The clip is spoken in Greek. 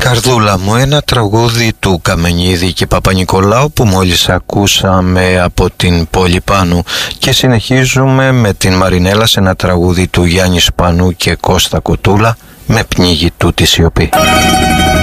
Καρδούλα μου, ένα τραγούδι του Καμενίδη και Παπα-Νικολάου που μόλις ακούσαμε από την Πόλη Πάνου, και συνεχίζουμε με την Μαρινέλα σε ένα τραγούδι του Γιάννη Σπανού και Κώστα Κοτούλα, με πνίγει τούτη σιωπή.